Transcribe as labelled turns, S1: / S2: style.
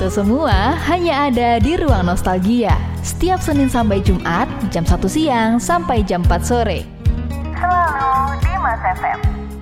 S1: Itu semua hanya ada di Ruang Nostalgia. Setiap Senin sampai Jumat, jam 1 siang sampai jam 4 sore.
S2: Selalu di Mas FM.